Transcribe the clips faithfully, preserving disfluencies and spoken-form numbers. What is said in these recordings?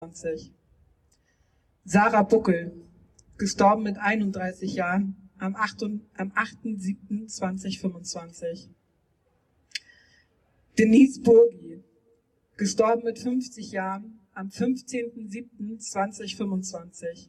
Sarah Buckel, gestorben mit einunddreißig Jahren am achten siebten zweitausendfünfundzwanzig. Denise Burgi, gestorben mit fünfzig Jahren am fünfzehnten siebten zweitausendfünfundzwanzig.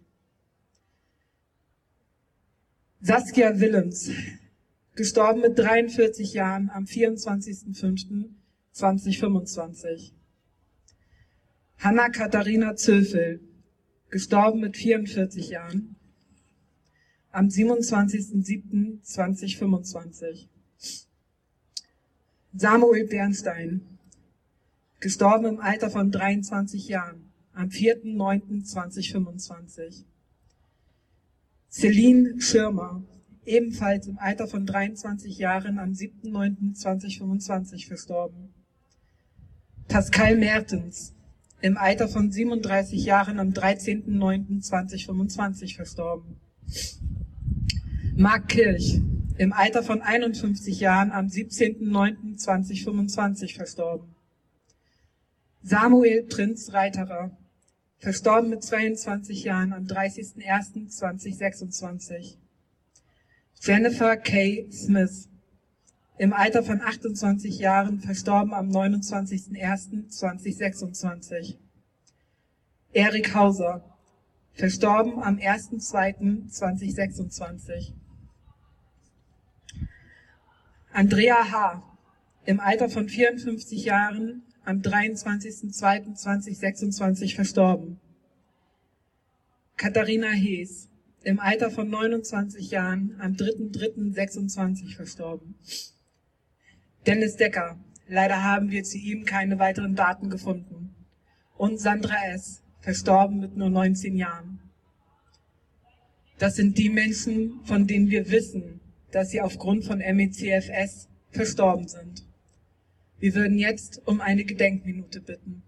Saskia Willems, gestorben mit dreiundvierzig Jahren am vierundzwanzigsten fünften zweitausendfünfundzwanzig. Hanna Katharina Zöfel, gestorben mit vierundvierzig Jahren am siebenundzwanzigsten siebten zweitausendfünfundzwanzig. Samuel Bernstein, gestorben im Alter von dreiundzwanzig Jahren am vierten neunten zweitausendfünfundzwanzig. Celine Schirmer, ebenfalls im Alter von dreiundzwanzig Jahren am siebten neunten zweitausendfünfundzwanzig verstorben. Pascal Mertens, im Alter von siebenunddreißig Jahren am dreizehnten neunten zweitausendfünfundzwanzig verstorben. Marc Kirch, im Alter von einundfünfzig Jahren am siebzehnten neunten zweitausendfünfundzwanzig verstorben. Samuel Prinz Reiterer, verstorben mit zweiundzwanzig Jahren am dreißigsten ersten zweitausendsechsundzwanzig. Jennifer Kay Smith, im Alter von achtundzwanzig Jahren, verstorben am neunundzwanzigsten ersten zweitausendsechsundzwanzig. Erik Hauser, verstorben am ersten zweiten zweitausendsechsundzwanzig. Andrea H., im Alter von vierundfünfzig Jahren, am dreiundzwanzigsten zweiten zweitausendsechsundzwanzig verstorben. Katharina Hees, im Alter von neunundzwanzig Jahren, am dritten dritten sechsundzwanzig verstorben. Dennis Decker, leider haben wir zu ihm keine weiteren Daten gefunden. Und Sandra S., verstorben mit nur neunzehn Jahren. Das sind die Menschen, von denen wir wissen, dass sie aufgrund von M E C F S verstorben sind. Wir würden jetzt um eine Gedenkminute bitten.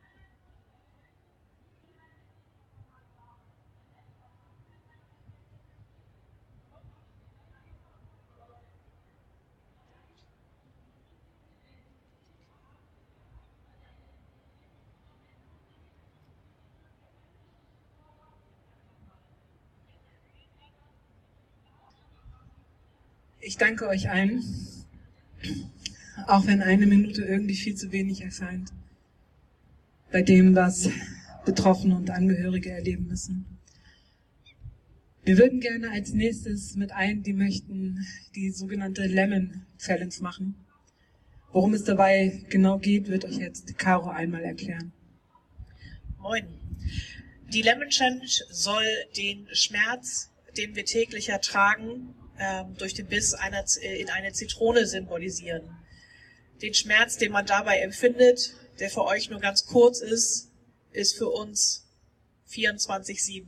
Ich danke euch allen, auch wenn eine Minute irgendwie viel zu wenig erscheint, bei dem, was Betroffene und Angehörige erleben müssen. Wir würden gerne als nächstes mit allen, die möchten, die sogenannte Lemon Challenge machen. Worum es dabei genau geht, wird euch jetzt Caro einmal erklären. Moin. Die Lemon Challenge soll den Schmerz, den wir täglich ertragen, durch den Biss einer, in eine Zitrone symbolisieren. Den Schmerz, den man dabei empfindet, der für euch nur ganz kurz ist, ist für uns vierundzwanzig sieben.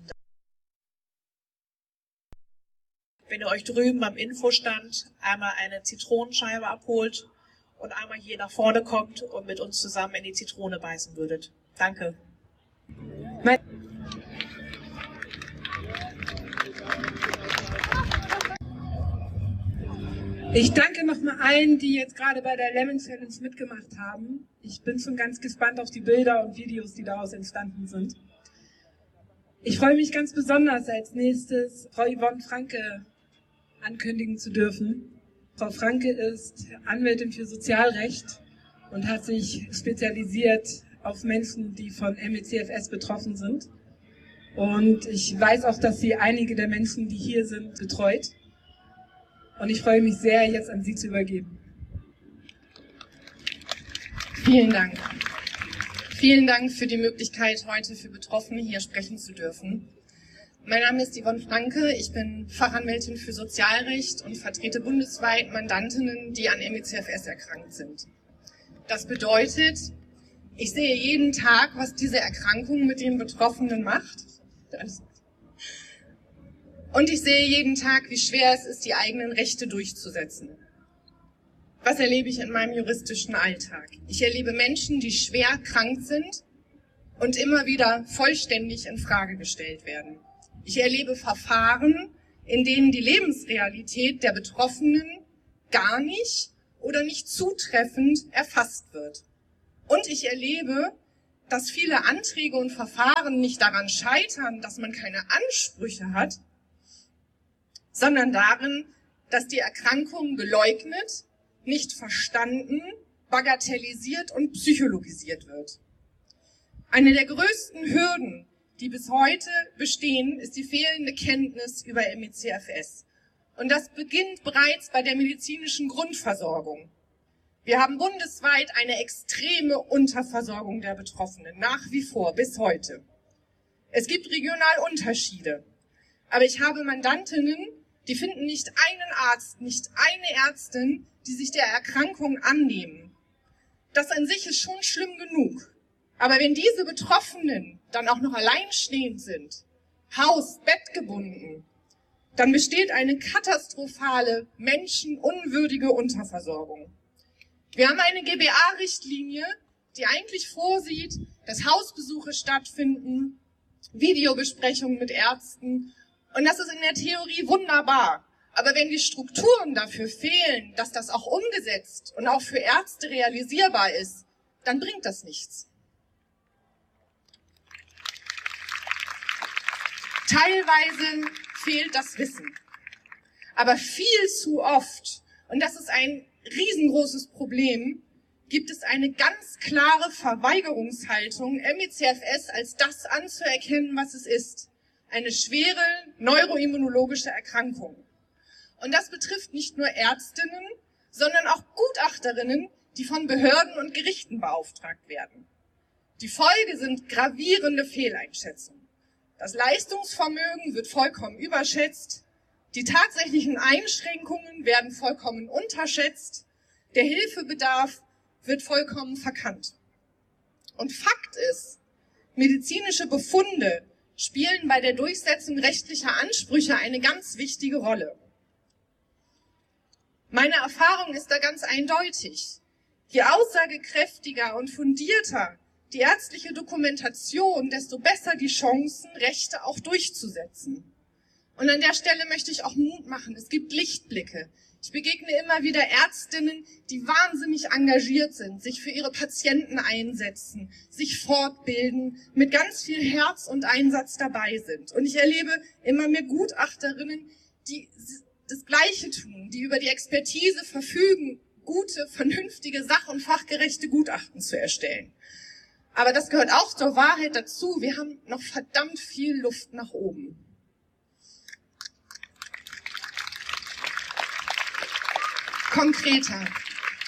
Wenn ihr euch drüben am Infostand einmal eine Zitronenscheibe abholt und einmal hier nach vorne kommt und mit uns zusammen in die Zitrone beißen würdet. Danke. Mein Ich danke nochmal allen, die jetzt gerade bei der Lemon Challenge mitgemacht haben. Ich bin schon ganz gespannt auf die Bilder und Videos, die daraus entstanden sind. Ich freue mich ganz besonders, als nächstes Frau Yvonne Franke ankündigen zu dürfen. Frau Franke ist Anwältin für Sozialrecht und hat sich spezialisiert auf Menschen, die von M E C F S betroffen sind. Und ich weiß auch, dass sie einige der Menschen, die hier sind, betreut. Und ich freue mich sehr, jetzt an Sie zu übergeben. Vielen Dank. Vielen Dank für die Möglichkeit, heute für Betroffene hier sprechen zu dürfen. Mein Name ist Yvonne Franke, ich bin Fachanwältin für Sozialrecht und vertrete bundesweit Mandantinnen, die an M E C F S erkrankt sind. Das bedeutet, ich sehe jeden Tag, was diese Erkrankung mit den Betroffenen macht. Und ich sehe jeden Tag, wie schwer es ist, die eigenen Rechte durchzusetzen. Was erlebe ich in meinem juristischen Alltag? Ich erlebe Menschen, die schwer krank sind und immer wieder vollständig in Frage gestellt werden. Ich erlebe Verfahren, in denen die Lebensrealität der Betroffenen gar nicht oder nicht zutreffend erfasst wird. Und ich erlebe, dass viele Anträge und Verfahren nicht daran scheitern, dass man keine Ansprüche hat, sondern darin, dass die Erkrankung geleugnet, nicht verstanden, bagatellisiert und psychologisiert wird. Eine der größten Hürden, die bis heute bestehen, ist die fehlende Kenntnis über M E C F S. Und das beginnt bereits bei der medizinischen Grundversorgung. Wir haben bundesweit eine extreme Unterversorgung der Betroffenen, nach wie vor, bis heute. Es gibt regional Unterschiede. Aber ich habe Mandantinnen, die finden nicht einen Arzt, nicht eine Ärztin, die sich der Erkrankung annehmen. Das an sich ist schon schlimm genug. Aber wenn diese Betroffenen dann auch noch alleinstehend sind, Haus-, Bettgebunden, dann besteht eine katastrophale, menschenunwürdige Unterversorgung. Wir haben eine G B A-Richtlinie, die eigentlich vorsieht, dass Hausbesuche stattfinden, Videobesprechungen mit Ärzten. Und das ist in der Theorie wunderbar. Aber wenn die Strukturen dafür fehlen, dass das auch umgesetzt und auch für Ärzte realisierbar ist, dann bringt das nichts. Teilweise fehlt das Wissen. Aber viel zu oft, und das ist ein riesengroßes Problem, gibt es eine ganz klare Verweigerungshaltung, M E C F S als das anzuerkennen, was es ist. Eine schwere neuroimmunologische Erkrankung. Und das betrifft nicht nur Ärztinnen, sondern auch Gutachterinnen, die von Behörden und Gerichten beauftragt werden. Die Folge sind gravierende Fehleinschätzungen. Das Leistungsvermögen wird vollkommen überschätzt, die tatsächlichen Einschränkungen werden vollkommen unterschätzt, der Hilfebedarf wird vollkommen verkannt. Und Fakt ist, medizinische Befunde spielen bei der Durchsetzung rechtlicher Ansprüche eine ganz wichtige Rolle. Meine Erfahrung ist da ganz eindeutig. Je aussagekräftiger und fundierter die ärztliche Dokumentation, desto besser die Chancen, Rechte auch durchzusetzen. Und an der Stelle möchte ich auch Mut machen. Es gibt Lichtblicke. Ich begegne immer wieder Ärztinnen, die wahnsinnig engagiert sind, sich für ihre Patienten einsetzen, sich fortbilden, mit ganz viel Herz und Einsatz dabei sind. Und ich erlebe immer mehr Gutachterinnen, die das Gleiche tun, die über die Expertise verfügen, gute, vernünftige, sach- und fachgerechte Gutachten zu erstellen. Aber das gehört auch zur Wahrheit dazu. Wir haben noch verdammt viel Luft nach oben. Konkreter.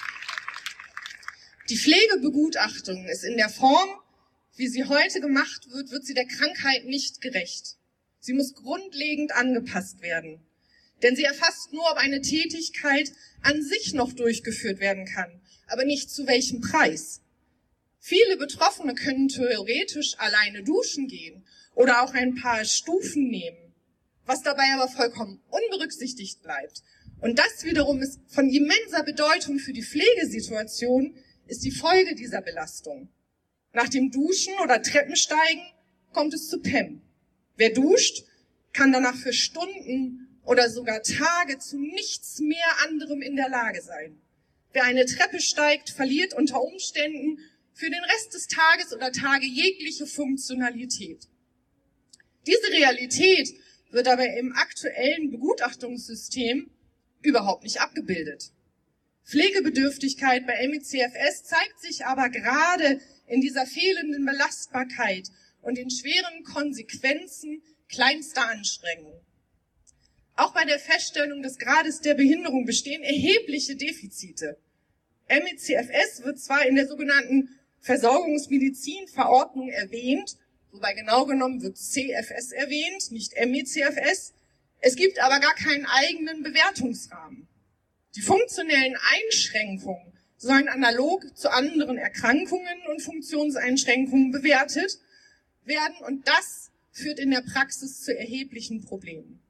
Die Pflegebegutachtung ist in der Form, wie sie heute gemacht wird, wird sie der Krankheit nicht gerecht. Sie muss grundlegend angepasst werden. Denn sie erfasst nur, ob eine Tätigkeit an sich noch durchgeführt werden kann, aber nicht zu welchem Preis. Viele Betroffene können theoretisch alleine duschen gehen oder auch ein paar Stufen nehmen, was dabei aber vollkommen unberücksichtigt bleibt. Und das wiederum ist von immenser Bedeutung für die Pflegesituation, ist die Folge dieser Belastung. Nach dem Duschen oder Treppensteigen kommt es zu P E M. Wer duscht, kann danach für Stunden oder sogar Tage zu nichts mehr anderem in der Lage sein. Wer eine Treppe steigt, verliert unter Umständen für den Rest des Tages oder Tage jegliche Funktionalität. Diese Realität wird aber im aktuellen Begutachtungssystem überhaupt nicht abgebildet. Pflegebedürftigkeit bei M E C F S zeigt sich aber gerade in dieser fehlenden Belastbarkeit und in schweren Konsequenzen kleinster Anstrengung. Auch bei der Feststellung des Grades der Behinderung bestehen erhebliche Defizite. M E C F S wird zwar in der sogenannten Versorgungsmedizinverordnung erwähnt, wobei genau genommen wird C F S erwähnt, nicht M E C F S. Es gibt aber gar keinen eigenen Bewertungsrahmen. Die funktionellen Einschränkungen sollen analog zu anderen Erkrankungen und Funktionseinschränkungen bewertet werden und das führt in der Praxis zu erheblichen Problemen.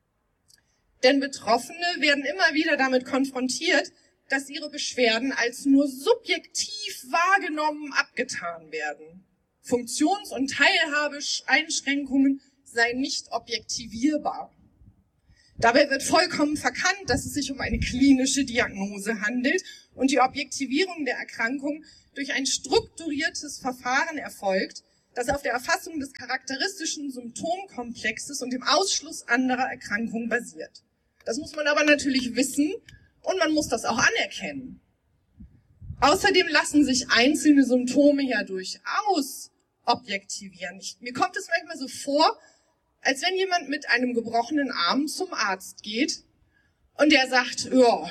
Denn Betroffene werden immer wieder damit konfrontiert, dass ihre Beschwerden als nur subjektiv wahrgenommen abgetan werden. Funktions- und Teilhabeeinschränkungen seien nicht objektivierbar. Dabei wird vollkommen verkannt, dass es sich um eine klinische Diagnose handelt und die Objektivierung der Erkrankung durch ein strukturiertes Verfahren erfolgt, das auf der Erfassung des charakteristischen Symptomkomplexes und dem Ausschluss anderer Erkrankungen basiert. Das muss man aber natürlich wissen und man muss das auch anerkennen. Außerdem lassen sich einzelne Symptome ja durchaus objektivieren. Ich, mir kommt es manchmal so vor, als wenn jemand mit einem gebrochenen Arm zum Arzt geht und der sagt, ja,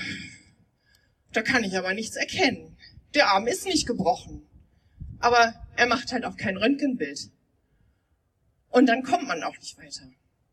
da kann ich aber nichts erkennen. Der Arm ist nicht gebrochen, aber er macht halt auch kein Röntgenbild. Und dann kommt man auch nicht weiter.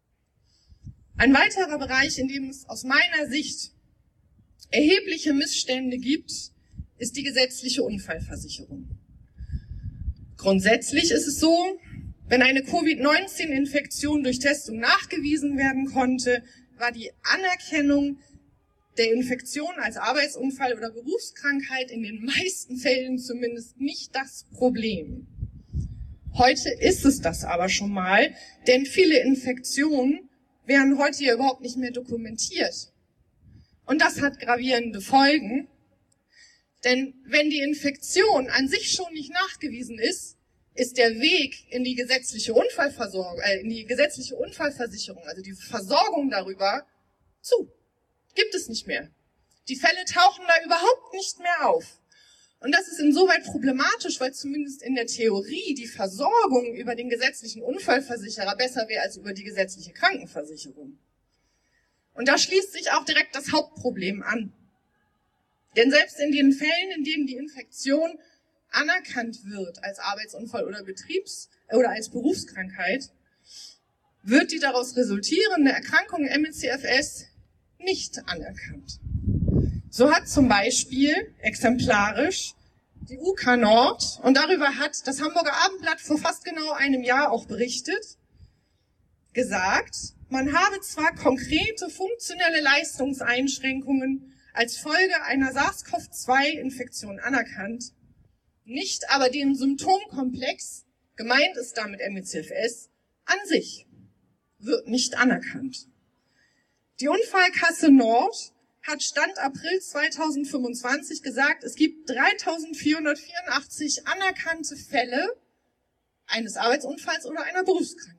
Ein weiterer Bereich, in dem es aus meiner Sicht erhebliche Missstände gibt, ist die gesetzliche Unfallversicherung. Grundsätzlich ist es so, wenn eine Covid neunzehn Infektion durch Testung nachgewiesen werden konnte, war die Anerkennung der Infektion als Arbeitsunfall oder Berufskrankheit in den meisten Fällen zumindest nicht das Problem. Heute ist es das aber schon mal, denn viele Infektionen werden heute ja überhaupt nicht mehr dokumentiert. Und das hat gravierende Folgen, denn wenn die Infektion an sich schon nicht nachgewiesen ist, ist der Weg in die gesetzliche Unfallversorgung, äh, in die gesetzliche Unfallversicherung, also die Versorgung darüber, zu. Gibt es nicht mehr. Die Fälle tauchen da überhaupt nicht mehr auf. Und das ist insoweit problematisch, weil zumindest in der Theorie die Versorgung über den gesetzlichen Unfallversicherer besser wäre als über die gesetzliche Krankenversicherung. Und da schließt sich auch direkt das Hauptproblem an. Denn selbst in den Fällen, in denen die Infektion anerkannt wird als Arbeitsunfall oder Betriebs- oder als Berufskrankheit, wird die daraus resultierende Erkrankung M E C F S nicht anerkannt. So hat zum Beispiel exemplarisch die U K Nord, und darüber hat das Hamburger Abendblatt vor fast genau einem Jahr auch berichtet, gesagt, man habe zwar konkrete funktionelle Leistungseinschränkungen als Folge einer SARS-CoV zwei Infektion anerkannt, nicht aber den Symptomkomplex, gemeint ist damit M E C F S, an sich, wird nicht anerkannt. Die Unfallkasse Nord hat Stand April zweitausendfünfundzwanzig gesagt, es gibt dreitausendvierhundertvierundachtzig anerkannte Fälle eines Arbeitsunfalls oder einer Berufskrankheit.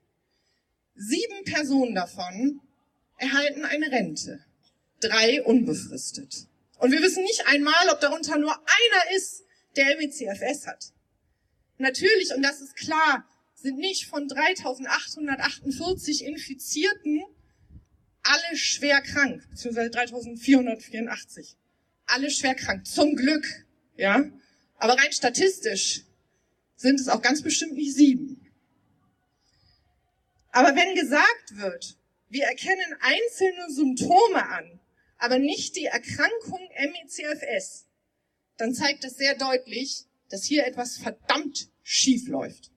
Sieben Personen davon erhalten eine Rente, drei unbefristet. Und wir wissen nicht einmal, ob darunter nur einer ist, der M E C F S hat. Natürlich, und das ist klar, sind nicht von dreitausendachthundertachtundvierzig Infizierten alle schwer krank, beziehungsweise dreitausendvierhundertvierundachtzig. Alle schwer krank, zum Glück, ja. Aber rein statistisch sind es auch ganz bestimmt nicht sieben. Aber wenn gesagt wird, wir erkennen einzelne Symptome an, aber nicht die Erkrankung M E C F S, dann zeigt das sehr deutlich, dass hier etwas verdammt schief läuft.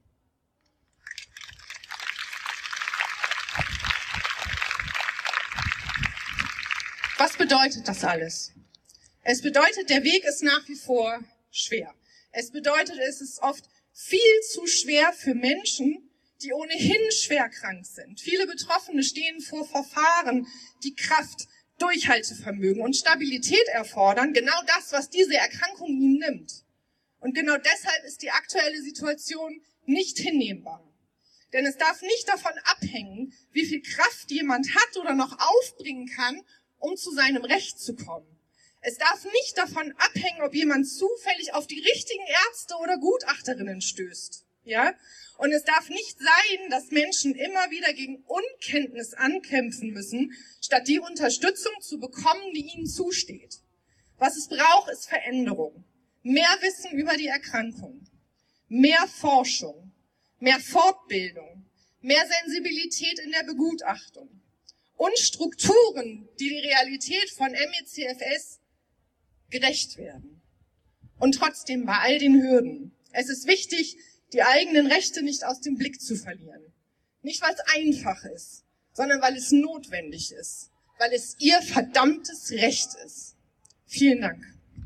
Was bedeutet das alles? Es bedeutet, der Weg ist nach wie vor schwer. Es bedeutet, es ist oft viel zu schwer für Menschen, die ohnehin schwer krank sind. Viele Betroffene stehen vor Verfahren, die Kraft, Durchhaltevermögen und Stabilität erfordern. Genau das, was diese Erkrankung ihnen nimmt. Und genau deshalb ist die aktuelle Situation nicht hinnehmbar. Denn es darf nicht davon abhängen, wie viel Kraft jemand hat oder noch aufbringen kann, um zu seinem Recht zu kommen. Es darf nicht davon abhängen, ob jemand zufällig auf die richtigen Ärzte oder Gutachterinnen stößt. Ja? Und es darf nicht sein, dass Menschen immer wieder gegen Unkenntnis ankämpfen müssen, statt die Unterstützung zu bekommen, die ihnen zusteht. Was es braucht, ist Veränderung. Mehr Wissen über die Erkrankung, mehr Forschung, mehr Fortbildung, mehr Sensibilität in der Begutachtung und Strukturen, die die Realität von M E C F S gerecht werden. Und trotzdem bei all den Hürden. Es ist wichtig, die eigenen Rechte nicht aus dem Blick zu verlieren. Nicht, weil es einfach ist, sondern weil es notwendig ist. Weil es ihr verdammtes Recht ist. Vielen Dank.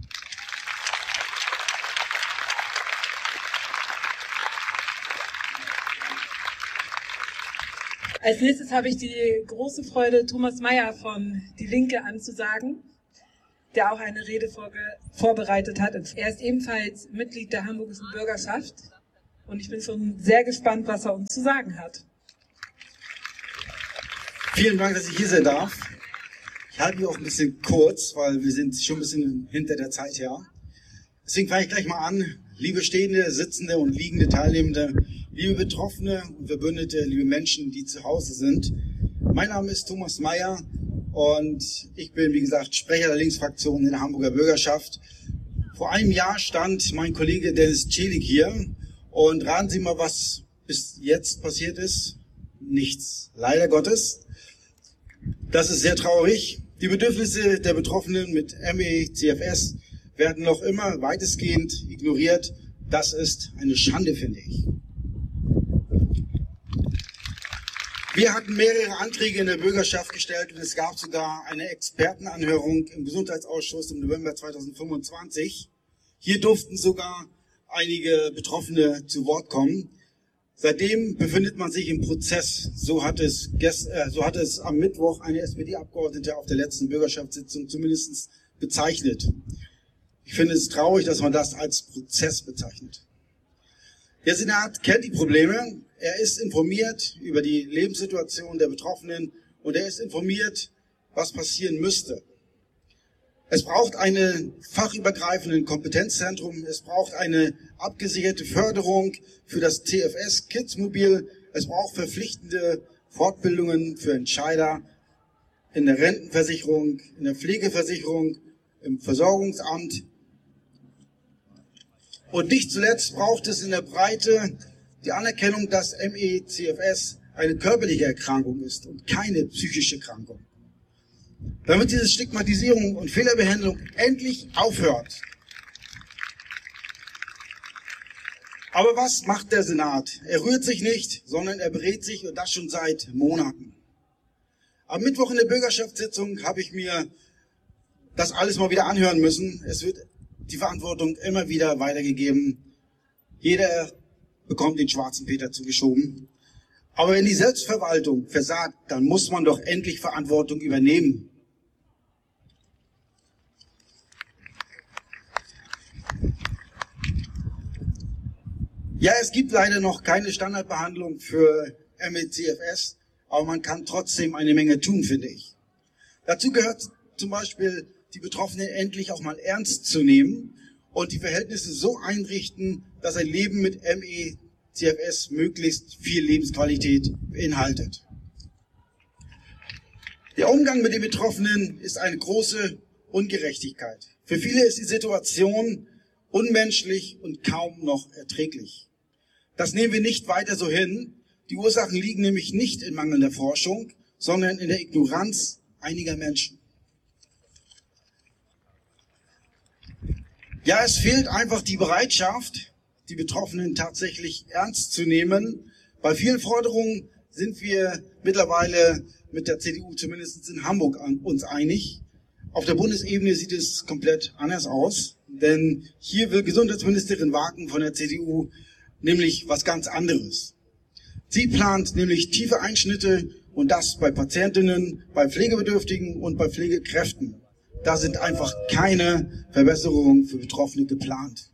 Als nächstes habe ich die große Freude, Thomas Mayer von Die Linke anzusagen. der auch eine Rede vorge vorbereitet hat. Er ist ebenfalls Mitglied der Hamburgischen Bürgerschaft und ich bin schon sehr gespannt, was er uns zu sagen hat. Vielen Dank, dass ich hier sein darf. Ich halte mich auch ein bisschen kurz, weil wir sind schon ein bisschen hinter der Zeit her. Deswegen fange ich gleich mal an. Liebe stehende, sitzende und liegende Teilnehmende, liebe Betroffene und Verbündete, liebe Menschen, die zu Hause sind. Mein Name ist Thomas Meyer und ich bin, wie gesagt, Sprecher der Linksfraktion in der Hamburger Bürgerschaft. Vor einem Jahr stand mein Kollege Dennis Celik hier und raten Sie mal, was bis jetzt passiert ist. Nichts, leider Gottes. Das ist sehr traurig. Die Bedürfnisse der Betroffenen mit M E C F S werden noch immer weitestgehend ignoriert. Das ist eine Schande, finde ich. Wir hatten mehrere Anträge in der Bürgerschaft gestellt und es gab sogar eine Expertenanhörung im Gesundheitsausschuss im November zweitausendfünfundzwanzig. Hier durften sogar einige Betroffene zu Wort kommen. Seitdem befindet man sich im Prozess. So hat es, äh, so hat es am Mittwoch eine S P D-Abgeordnete auf der letzten Bürgerschaftssitzung zumindest bezeichnet. Ich finde es traurig, dass man das als Prozess bezeichnet. Der Senat kennt die Probleme. Er ist informiert über die Lebenssituation der Betroffenen und er ist informiert, was passieren müsste. Es braucht einen fachübergreifenden Kompetenzzentrum, es braucht eine abgesicherte Förderung für das T F S-Kids-Mobil, es braucht verpflichtende Fortbildungen für Entscheider in der Rentenversicherung, in der Pflegeversicherung, im Versorgungsamt. Und nicht zuletzt braucht es in der Breite die Anerkennung, dass M E C F S eine körperliche Erkrankung ist und keine psychische Erkrankung. Damit diese Stigmatisierung und Fehlerbehandlung endlich aufhört. Aber was macht der Senat? Er rührt sich nicht, sondern er berät sich und das schon seit Monaten. Am Mittwoch in der Bürgerschaftssitzung habe ich mir das alles mal wieder anhören müssen. Es wird die Verantwortung immer wieder weitergegeben. Jeder bekommt den schwarzen Peter zugeschoben. Aber wenn die Selbstverwaltung versagt, dann muss man doch endlich Verantwortung übernehmen. Ja, es gibt leider noch keine Standardbehandlung für M E C F S, aber man kann trotzdem eine Menge tun, finde ich. Dazu gehört zum Beispiel, die Betroffenen endlich auch mal ernst zu nehmen und die Verhältnisse so einrichten, dass ein Leben mit M E C F S möglichst viel Lebensqualität beinhaltet. Der Umgang mit den Betroffenen ist eine große Ungerechtigkeit. Für viele ist die Situation unmenschlich und kaum noch erträglich. Das nehmen wir nicht weiter so hin. Die Ursachen liegen nämlich nicht in mangelnder Forschung, sondern in der Ignoranz einiger Menschen. Ja, es fehlt einfach die Bereitschaft, die Betroffenen tatsächlich ernst zu nehmen. Bei vielen Forderungen sind wir mittlerweile mit der C D U, zumindest in Hamburg, an uns einig. Auf der Bundesebene sieht es komplett anders aus, denn hier will Gesundheitsministerin Wagen von der C D U nämlich was ganz anderes. Sie plant nämlich tiefe Einschnitte und das bei Patientinnen, bei Pflegebedürftigen und bei Pflegekräften. Da sind einfach keine Verbesserungen für Betroffene geplant.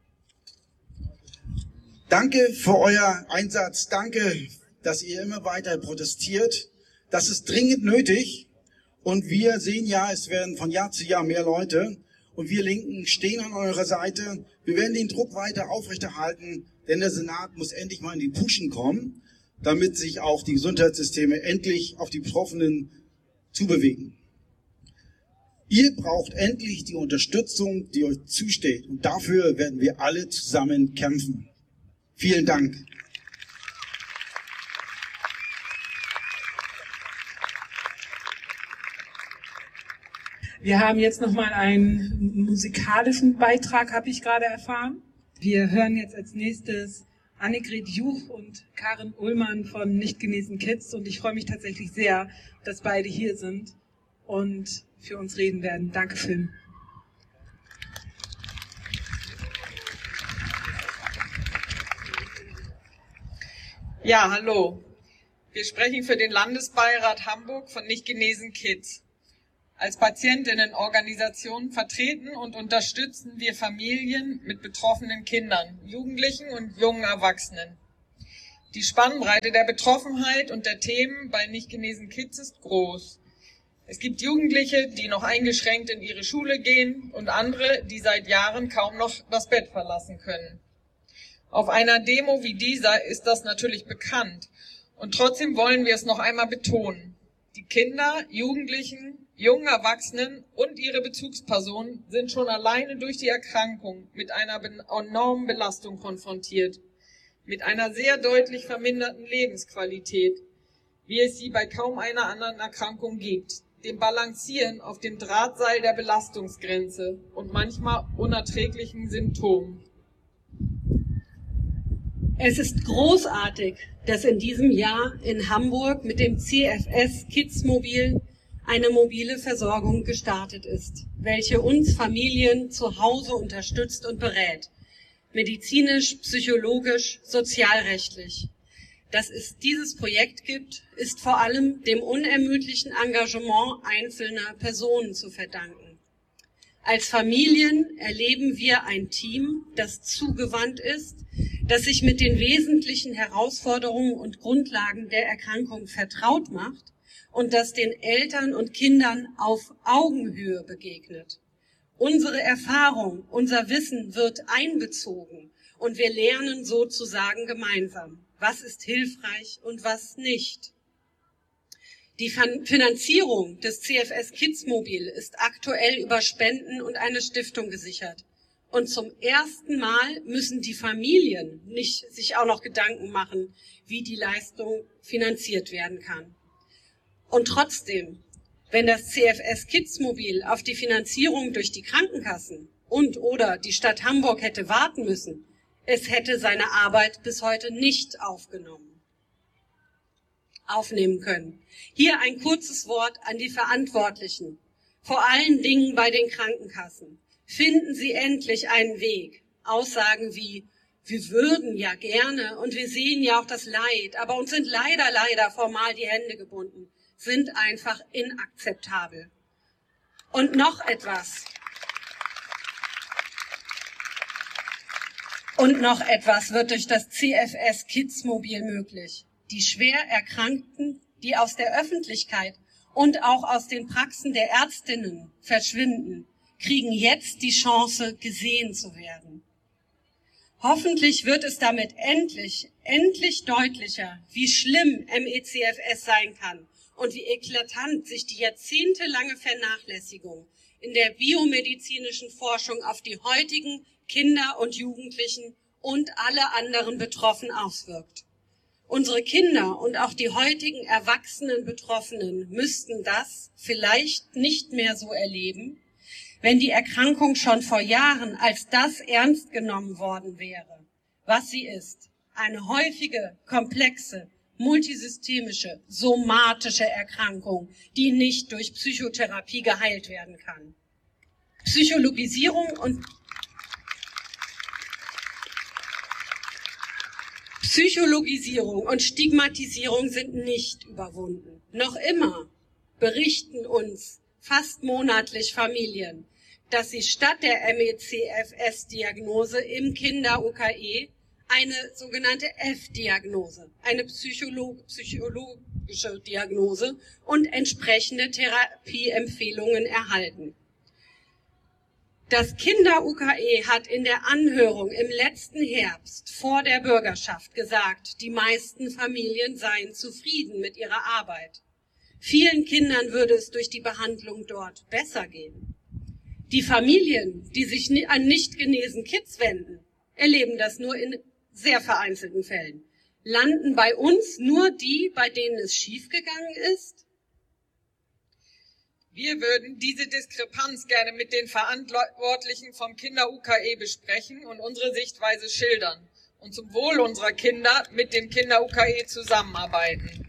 Danke für euer Einsatz. Danke, dass ihr immer weiter protestiert. Das ist dringend nötig. Und wir sehen ja, es werden von Jahr zu Jahr mehr Leute. Und wir Linken stehen an eurer Seite. Wir werden den Druck weiter aufrechterhalten, denn der Senat muss endlich mal in die Puschen kommen, damit sich auch die Gesundheitssysteme endlich auf die Betroffenen zubewegen. Ihr braucht endlich die Unterstützung, die euch zusteht. Und dafür werden wir alle zusammen kämpfen. Vielen Dank. Wir haben jetzt nochmal einen musikalischen Beitrag, habe ich gerade erfahren. Wir hören jetzt als nächstes Annegret Juch und Karin Ullmann von Nicht genesen Kids. Und ich freue mich tatsächlich sehr, dass beide hier sind und für uns reden werden. Danke, Phil. Ja, hallo. Wir sprechen für den Landesbeirat Hamburg von Nicht genesen Kids. Als Patientinnenorganisation vertreten und unterstützen wir Familien mit betroffenen Kindern, Jugendlichen und jungen Erwachsenen. Die Spannbreite der Betroffenheit und der Themen bei nicht genesenen Kids ist groß. Es gibt Jugendliche, die noch eingeschränkt in ihre Schule gehen und andere, die seit Jahren kaum noch das Bett verlassen können. Auf einer Demo wie dieser ist das natürlich bekannt und trotzdem wollen wir es noch einmal betonen. Die Kinder, Jugendlichen, jungen Erwachsenen und ihre Bezugspersonen sind schon alleine durch die Erkrankung mit einer enormen Belastung konfrontiert, mit einer sehr deutlich verminderten Lebensqualität, wie es sie bei kaum einer anderen Erkrankung gibt, dem Balancieren auf dem Drahtseil der Belastungsgrenze und manchmal unerträglichen Symptomen. Es ist großartig, dass in diesem Jahr in Hamburg mit dem C F S Kids Mobil eine mobile Versorgung gestartet ist, welche uns Familien zu Hause unterstützt und berät, medizinisch, psychologisch, sozialrechtlich. Dass es dieses Projekt gibt, ist vor allem dem unermüdlichen Engagement einzelner Personen zu verdanken. Als Familien erleben wir ein Team, das zugewandt ist, das sich mit den wesentlichen Herausforderungen und Grundlagen der Erkrankung vertraut macht und das den Eltern und Kindern auf Augenhöhe begegnet. Unsere Erfahrung, unser Wissen wird einbezogen und wir lernen sozusagen gemeinsam, was ist hilfreich und was nicht. Die Finanzierung des C F S Kids Mobil ist aktuell über Spenden und eine Stiftung gesichert. Und zum ersten Mal müssen die Familien nicht sich auch noch Gedanken machen, wie die Leistung finanziert werden kann. Und trotzdem, wenn das C F S Kids Mobil auf die Finanzierung durch die Krankenkassen und oder die Stadt Hamburg hätte warten müssen, es hätte seine Arbeit bis heute nicht aufgenommen, aufnehmen können. Hier ein kurzes Wort an die Verantwortlichen, vor allen Dingen bei den Krankenkassen. Finden Sie endlich einen Weg. Aussagen wie, wir würden ja gerne und wir sehen ja auch das Leid, aber uns sind leider, leider formal die Hände gebunden, sind einfach inakzeptabel. Und noch etwas. Und noch etwas wird durch das C F S Kids Mobil möglich. Die schwer Erkrankten, die aus der Öffentlichkeit und auch aus den Praxen der Ärztinnen verschwinden, kriegen jetzt die Chance, gesehen zu werden. Hoffentlich wird es damit endlich, endlich deutlicher, wie schlimm M E C F S sein kann und wie eklatant sich die jahrzehntelange Vernachlässigung in der biomedizinischen Forschung auf die heutigen Kinder und Jugendlichen und alle anderen Betroffenen auswirkt. Unsere Kinder und auch die heutigen erwachsenen Betroffenen müssten das vielleicht nicht mehr so erleben, wenn die Erkrankung schon vor Jahren als das ernst genommen worden wäre, was sie ist. Eine häufige, komplexe, multisystemische, somatische Erkrankung, die nicht durch Psychotherapie geheilt werden kann. Psychologisierung und Psychologisierung und Stigmatisierung sind nicht überwunden. Noch immer berichten uns fast monatlich Familien, dass sie statt der M E C F S-Diagnose im Kinder-U K E eine sogenannte F-Diagnose, eine Psycholo- psychologische Diagnose und entsprechende Therapieempfehlungen erhalten. Das Kinder-U K E hat in der Anhörung im letzten Herbst vor der Bürgerschaft gesagt, die meisten Familien seien zufrieden mit ihrer Arbeit. Vielen Kindern würde es durch die Behandlung dort besser gehen. Die Familien, die sich an nicht genesene Kids wenden, erleben das nur in sehr vereinzelten Fällen. Landen bei uns nur die, bei denen es schiefgegangen ist? Wir würden diese Diskrepanz gerne mit den Verantwortlichen vom Kinder-U K E besprechen und unsere Sichtweise schildern und zum Wohl unserer Kinder mit dem Kinder-U K E zusammenarbeiten.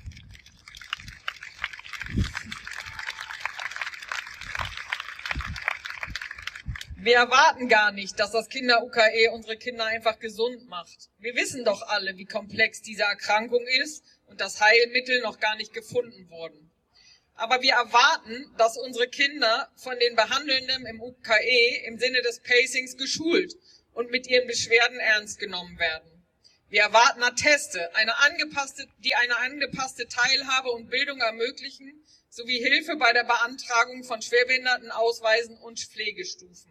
Wir erwarten gar nicht, dass das Kinder-U K E unsere Kinder einfach gesund macht. Wir wissen doch alle, wie komplex diese Erkrankung ist und dass Heilmittel noch gar nicht gefunden wurden. Aber wir erwarten, dass unsere Kinder von den Behandelnden im U K E im Sinne des Pacings geschult und mit ihren Beschwerden ernst genommen werden. Wir erwarten Atteste, eine angepasste, die eine angepasste Teilhabe und Bildung ermöglichen, sowie Hilfe bei der Beantragung von Schwerbehindertenausweisen und Pflegestufen.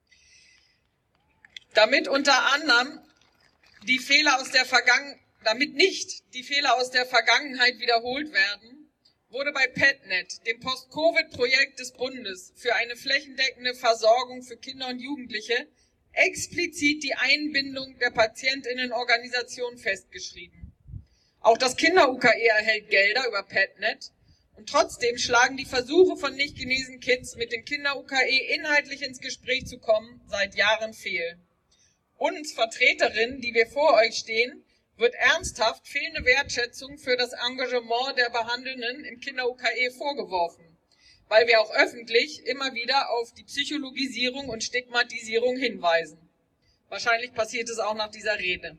Damit unter anderem die Fehler aus der Vergangenheit, damit nicht die Fehler aus der Vergangenheit wiederholt werden, wurde bei PetNet, dem Post-Covid-Projekt des Bundes für eine flächendeckende Versorgung für Kinder und Jugendliche, explizit die Einbindung der PatientInnenorganisation festgeschrieben. Auch das Kinder-U K E erhält Gelder über PetNet und trotzdem schlagen die Versuche von nicht genesenen Kids, mit dem Kinder-U K E inhaltlich ins Gespräch zu kommen, seit Jahren fehl. Uns Vertreterinnen, die wir vor euch stehen, wird ernsthaft fehlende Wertschätzung für das Engagement der Behandelnden im Kinder-U K E vorgeworfen, weil wir auch öffentlich immer wieder auf die Psychologisierung und Stigmatisierung hinweisen. Wahrscheinlich passiert es auch nach dieser Rede.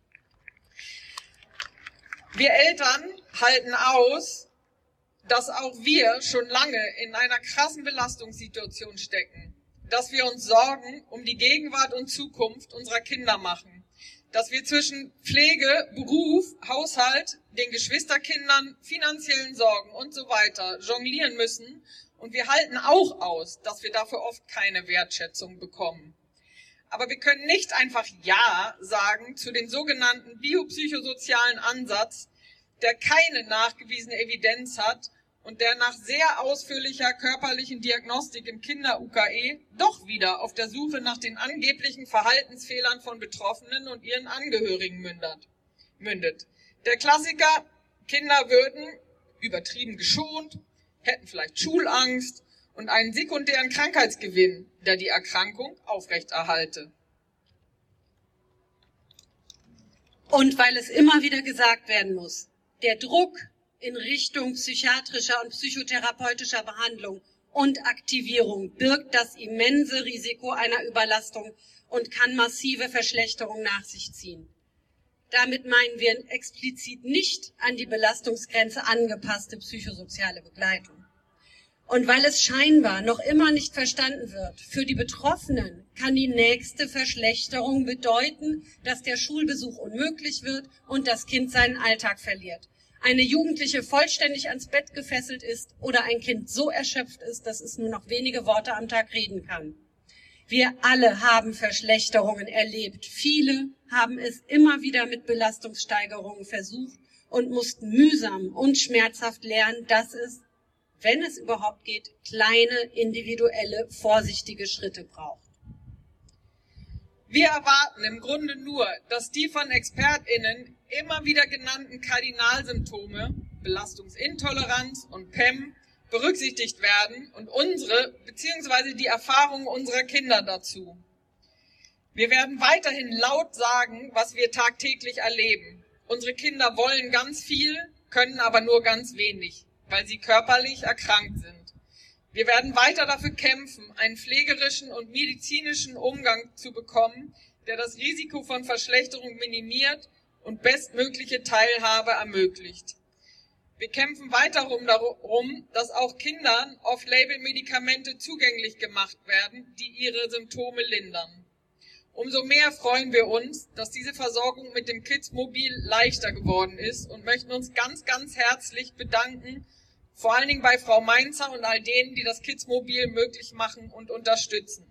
Wir Eltern halten aus, dass auch wir schon lange in einer krassen Belastungssituation stecken, dass wir uns Sorgen um die Gegenwart und Zukunft unserer Kinder machen, dass wir zwischen Pflege, Beruf, Haushalt, den Geschwisterkindern, finanziellen Sorgen und so weiter jonglieren müssen. Und wir halten auch aus, dass wir dafür oft keine Wertschätzung bekommen. Aber wir können nicht einfach Ja sagen zu dem sogenannten biopsychosozialen Ansatz, der keine nachgewiesene Evidenz hat und der nach sehr ausführlicher körperlichen Diagnostik im Kinder-U K E doch wieder auf der Suche nach den angeblichen Verhaltensfehlern von Betroffenen und ihren Angehörigen mündet. Der Klassiker, Kinder würden übertrieben geschont, hätten vielleicht Schulangst und einen sekundären Krankheitsgewinn, der die Erkrankung aufrechterhalte. Und weil es immer wieder gesagt werden muss, der Druck in Richtung psychiatrischer und psychotherapeutischer Behandlung und Aktivierung birgt das immense Risiko einer Überlastung und kann massive Verschlechterung nach sich ziehen. Damit meinen wir explizit nicht an die Belastungsgrenze angepasste psychosoziale Begleitung. Und weil es scheinbar noch immer nicht verstanden wird, für die Betroffenen kann die nächste Verschlechterung bedeuten, dass der Schulbesuch unmöglich wird und das Kind seinen Alltag verliert. Eine Jugendliche vollständig ans Bett gefesselt ist oder ein Kind so erschöpft ist, dass es nur noch wenige Worte am Tag reden kann. Wir alle haben Verschlechterungen erlebt. Viele haben es immer wieder mit Belastungssteigerungen versucht und mussten mühsam und schmerzhaft lernen, dass es, wenn es überhaupt geht, kleine, individuelle, vorsichtige Schritte braucht. Wir erwarten im Grunde nur, dass die von ExpertInnen immer wieder genannten Kardinalsymptome, Belastungsintoleranz und P E M, berücksichtigt werden und unsere bzw. die Erfahrungen unserer Kinder dazu. Wir werden weiterhin laut sagen, was wir tagtäglich erleben. Unsere Kinder wollen ganz viel, können aber nur ganz wenig, weil sie körperlich erkrankt sind. Wir werden weiter dafür kämpfen, einen pflegerischen und medizinischen Umgang zu bekommen, der das Risiko von Verschlechterung minimiert und bestmögliche Teilhabe ermöglicht. Wir kämpfen weiter darum, dass auch Kindern Off-Label-Medikamente zugänglich gemacht werden, die ihre Symptome lindern. Umso mehr freuen wir uns, dass diese Versorgung mit dem Kids-Mobil leichter geworden ist und möchten uns ganz, ganz herzlich bedanken, vor allen Dingen bei Frau Mainzer und all denen, die das Kids-Mobil möglich machen und unterstützen.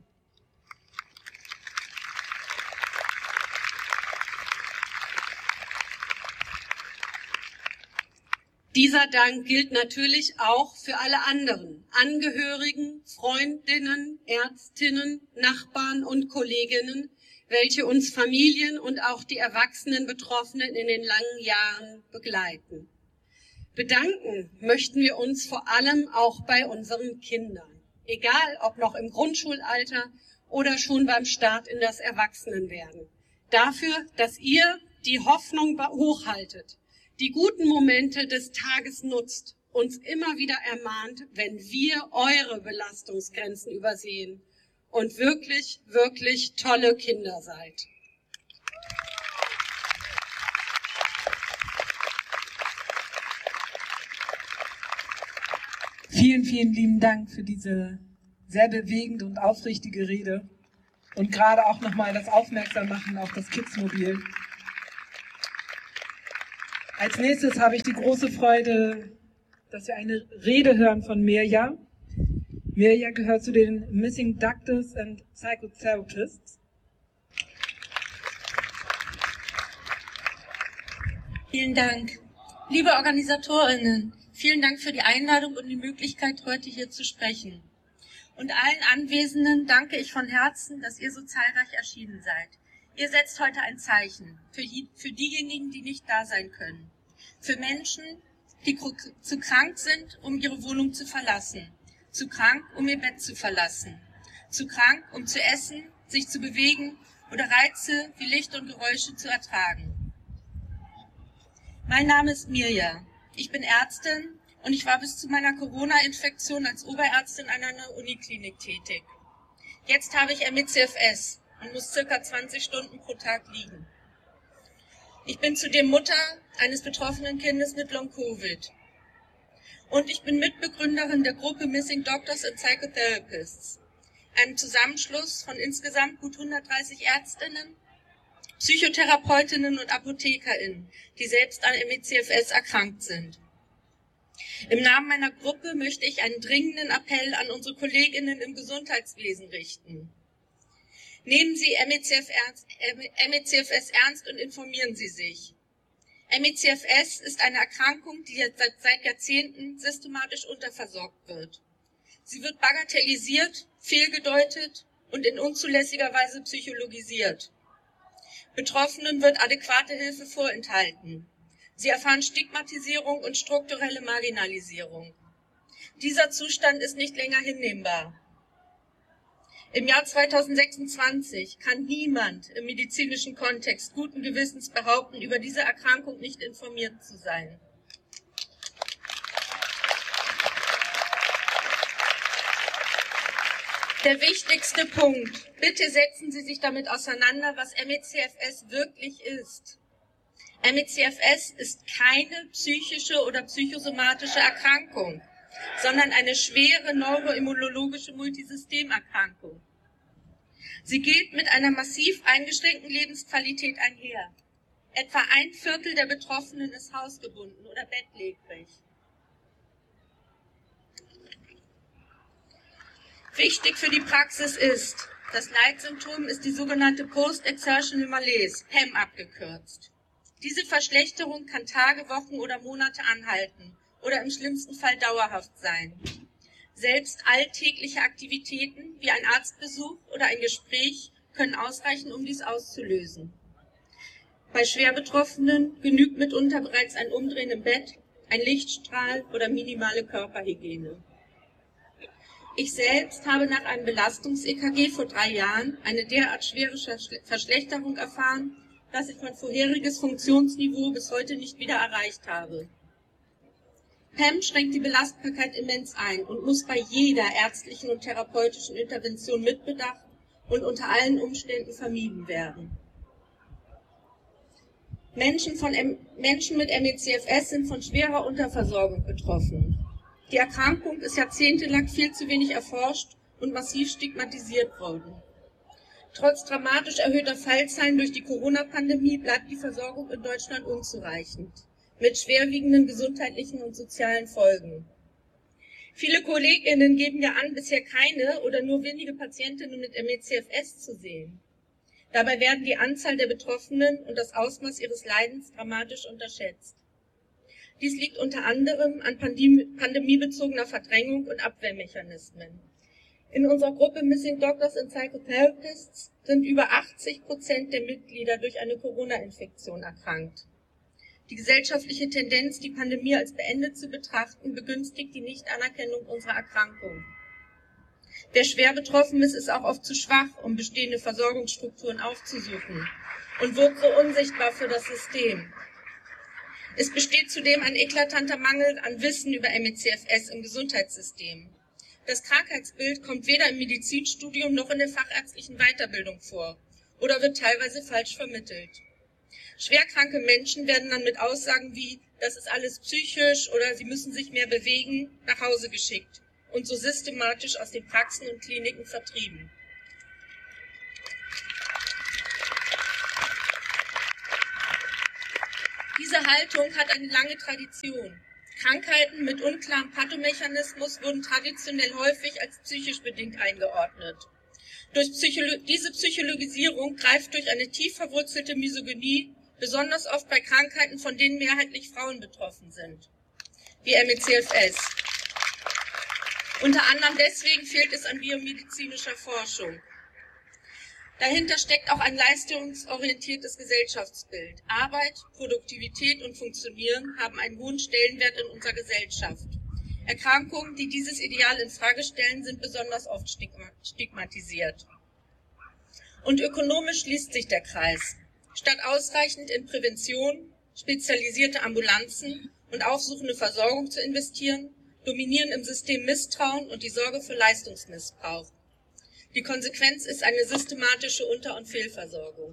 Dieser Dank gilt natürlich auch für alle anderen Angehörigen, Freundinnen, Ärztinnen, Nachbarn und Kolleginnen, welche uns Familien und auch die erwachsenen Betroffenen in den langen Jahren begleiten. Bedanken möchten wir uns vor allem auch bei unseren Kindern, egal ob noch im Grundschulalter oder schon beim Start in das Erwachsenenwerden, dafür, dass ihr die Hoffnung hochhaltet, die guten Momente des Tages nutzt, uns immer wieder ermahnt, wenn wir eure Belastungsgrenzen übersehen und wirklich, wirklich tolle Kinder seid. Vielen, vielen lieben Dank für diese sehr bewegende und aufrichtige Rede und gerade auch nochmal das Aufmerksammachen auf das Kidsmobil. Als nächstes habe ich die große Freude, dass wir eine Rede hören von Mirja. Mirja gehört zu den Missing Doctors and Psychotherapists. Vielen Dank. Liebe OrganisatorInnen, vielen Dank für die Einladung und die Möglichkeit, heute hier zu sprechen. Und allen Anwesenden danke ich von Herzen, dass ihr so zahlreich erschienen seid. Ihr setzt heute ein Zeichen für, die, für diejenigen, die nicht da sein können. Für Menschen, die zu krank sind, um ihre Wohnung zu verlassen. Zu krank, um ihr Bett zu verlassen. Zu krank, um zu essen, sich zu bewegen oder Reize wie Licht und Geräusche zu ertragen. Mein Name ist Mirja. Ich bin Ärztin und ich war bis zu meiner Corona-Infektion als Oberärztin an einer Uniklinik tätig. Jetzt habe ich M E C F S und muss circa zwanzig Stunden pro Tag liegen. Ich bin zudem Mutter eines betroffenen Kindes mit Long-Covid. Und ich bin Mitbegründerin der Gruppe Missing Doctors and Psychotherapists, einem Zusammenschluss von insgesamt gut hundertdreißig Ärztinnen, Psychotherapeutinnen und ApothekerInnen, die selbst an M E C F S erkrankt sind. Im Namen meiner Gruppe möchte ich einen dringenden Appell an unsere KollegInnen im Gesundheitswesen richten. Nehmen Sie M E C F S ernst und informieren Sie sich. M E C F S ist eine Erkrankung, die seit Jahrzehnten systematisch unterversorgt wird. Sie wird bagatellisiert, fehlgedeutet und in unzulässiger Weise psychologisiert. Betroffenen wird adäquate Hilfe vorenthalten. Sie erfahren Stigmatisierung und strukturelle Marginalisierung. Dieser Zustand ist nicht länger hinnehmbar. Im Jahr zweitausendsechsundzwanzig kann niemand im medizinischen Kontext guten Gewissens behaupten, über diese Erkrankung nicht informiert zu sein. Der wichtigste Punkt: Bitte setzen Sie sich damit auseinander, was M E C F S wirklich ist. M E C F S ist keine psychische oder psychosomatische Erkrankung, sondern eine schwere neuroimmunologische Multisystemerkrankung. Sie geht mit einer massiv eingeschränkten Lebensqualität einher. Etwa ein Viertel der Betroffenen ist hausgebunden oder bettlägerig. Wichtig für die Praxis ist, das Leitsymptom ist die sogenannte Post-Exertional Malaise, P E M abgekürzt. Diese Verschlechterung kann Tage, Wochen oder Monate anhalten oder im schlimmsten Fall dauerhaft sein. Selbst alltägliche Aktivitäten wie ein Arztbesuch oder ein Gespräch können ausreichen, um dies auszulösen. Bei Schwerbetroffenen genügt mitunter bereits ein Umdrehen im Bett, ein Lichtstrahl oder minimale Körperhygiene. Ich selbst habe nach einem Belastungs-E K G vor drei Jahren eine derart schwere Verschlechterung erfahren, dass ich mein vorheriges Funktionsniveau bis heute nicht wieder erreicht habe. P E M schränkt die Belastbarkeit immens ein und muss bei jeder ärztlichen und therapeutischen Intervention mitbedacht und unter allen Umständen vermieden werden. Menschen, von M Menschen mit M E C F S sind von schwerer Unterversorgung betroffen. Die Erkrankung ist jahrzehntelang viel zu wenig erforscht und massiv stigmatisiert worden. Trotz dramatisch erhöhter Fallzahlen durch die Corona-Pandemie bleibt die Versorgung in Deutschland unzureichend, mit schwerwiegenden gesundheitlichen und sozialen Folgen. Viele KollegInnen geben ja an, bisher keine oder nur wenige Patientinnen mit M E C F S zu sehen. Dabei werden die Anzahl der Betroffenen und das Ausmaß ihres Leidens dramatisch unterschätzt. Dies liegt unter anderem an pandemiebezogener Verdrängung und Abwehrmechanismen. In unserer Gruppe Missing Doctors and Psychotherapists sind über achtzig Prozent der Mitglieder durch eine Corona-Infektion erkrankt. Die gesellschaftliche Tendenz, die Pandemie als beendet zu betrachten, begünstigt die Nichtanerkennung unserer Erkrankung. Wer schwer betroffen ist, ist auch oft zu schwach, um bestehende Versorgungsstrukturen aufzusuchen und wird so unsichtbar für das System. Es besteht zudem ein eklatanter Mangel an Wissen über M E C F S im Gesundheitssystem. Das Krankheitsbild kommt weder im Medizinstudium noch in der fachärztlichen Weiterbildung vor oder wird teilweise falsch vermittelt. Schwerkranke Menschen werden dann mit Aussagen wie das ist alles psychisch oder sie müssen sich mehr bewegen, nach Hause geschickt und so systematisch aus den Praxen und Kliniken vertrieben. Diese Haltung hat eine lange Tradition. Krankheiten mit unklarem Pathomechanismus wurden traditionell häufig als psychisch bedingt eingeordnet. Durch Psycholo- diese Psychologisierung greift durch eine tief verwurzelte Misogynie, besonders oft bei Krankheiten, von denen mehrheitlich Frauen betroffen sind, wie M E C F S. Unter anderem deswegen fehlt es an biomedizinischer Forschung. Dahinter steckt auch ein leistungsorientiertes Gesellschaftsbild. Arbeit, Produktivität und Funktionieren haben einen hohen Stellenwert in unserer Gesellschaft. Erkrankungen, die dieses Ideal in Frage stellen, sind besonders oft stigmatisiert. Und ökonomisch schließt sich der Kreis. Statt ausreichend in Prävention, spezialisierte Ambulanzen und aufsuchende Versorgung zu investieren, dominieren im System Misstrauen und die Sorge für Leistungsmissbrauch. Die Konsequenz ist eine systematische Unter- und Fehlversorgung.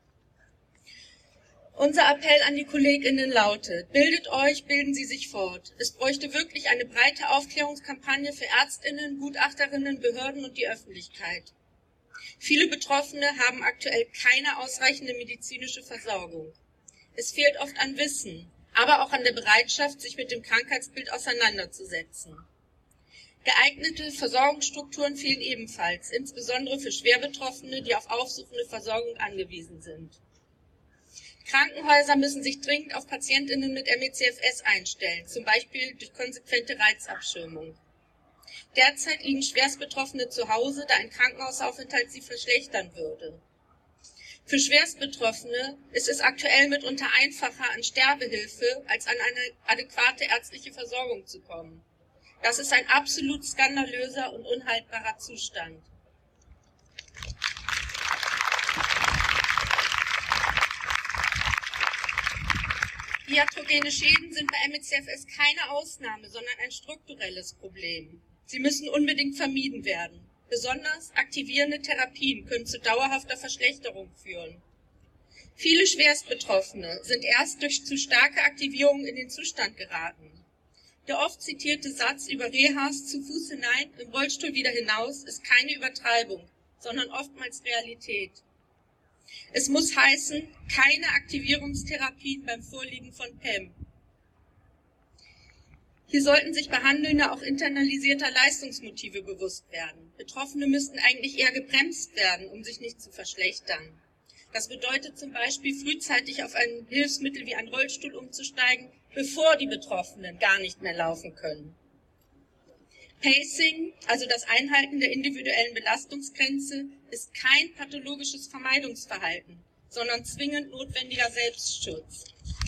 Unser Appell an die KollegInnen lautet: Bildet euch, bilden Sie sich fort. Es bräuchte wirklich eine breite Aufklärungskampagne für ÄrztInnen, Gutachterinnen, Behörden und die Öffentlichkeit. Viele Betroffene haben aktuell keine ausreichende medizinische Versorgung. Es fehlt oft an Wissen, aber auch an der Bereitschaft, sich mit dem Krankheitsbild auseinanderzusetzen. Geeignete Versorgungsstrukturen fehlen ebenfalls, insbesondere für Schwerbetroffene, die auf aufsuchende Versorgung angewiesen sind. Krankenhäuser müssen sich dringend auf PatientInnen mit M E C F S einstellen, zum Beispiel durch konsequente Reizabschirmung. Derzeit liegen Schwerstbetroffene zu Hause, da ein Krankenhausaufenthalt sie verschlechtern würde. Für Schwerstbetroffene ist es aktuell mitunter einfacher, an Sterbehilfe als an eine adäquate ärztliche Versorgung zu kommen. Das ist ein absolut skandalöser und unhaltbarer Zustand. Iatrogene Schäden sind bei M E C F S keine Ausnahme, sondern ein strukturelles Problem. Sie müssen unbedingt vermieden werden. Besonders aktivierende Therapien können zu dauerhafter Verschlechterung führen. Viele Schwerstbetroffene sind erst durch zu starke Aktivierung in den Zustand geraten. Der oft zitierte Satz über Rehas zu Fuß hinein, im Rollstuhl wieder hinaus ist keine Übertreibung, sondern oftmals Realität. Es muss heißen, keine Aktivierungstherapien beim Vorliegen von P E M. Hier sollten sich Behandelnde auch internalisierter Leistungsmotive bewusst werden. Betroffene müssten eigentlich eher gebremst werden, um sich nicht zu verschlechtern. Das bedeutet zum Beispiel, frühzeitig auf ein Hilfsmittel wie ein Rollstuhl umzusteigen, bevor die Betroffenen gar nicht mehr laufen können. Pacing, also das Einhalten der individuellen Belastungsgrenze, ist kein pathologisches Vermeidungsverhalten, sondern zwingend notwendiger Selbstschutz.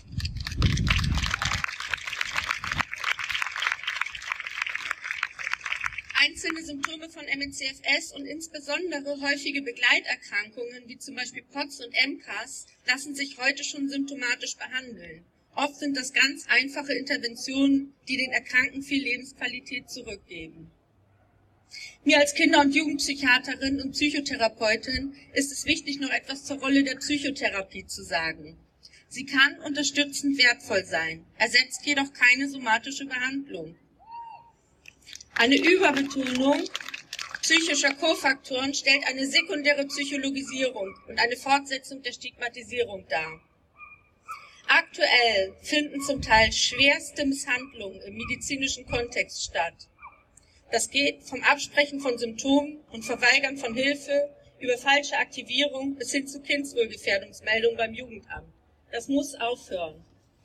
Einzelne Symptome von M E C F S und insbesondere häufige Begleiterkrankungen wie zum Beispiel P O T S und M C A S lassen sich heute schon symptomatisch behandeln. Oft sind das ganz einfache Interventionen, die den Erkrankten viel Lebensqualität zurückgeben. Mir als Kinder- und Jugendpsychiaterin und Psychotherapeutin ist es wichtig, noch etwas zur Rolle der Psychotherapie zu sagen. Sie kann unterstützend wertvoll sein, ersetzt jedoch keine somatische Behandlung. Eine Überbetonung psychischer Kofaktoren stellt eine sekundäre Psychologisierung und eine Fortsetzung der Stigmatisierung dar. Aktuell finden zum Teil schwerste Misshandlungen im medizinischen Kontext statt. Das geht vom Absprechen von Symptomen und Verweigern von Hilfe über falsche Aktivierung bis hin zu Kindswohlgefährdungsmeldungen beim Jugendamt. Das muss aufhören.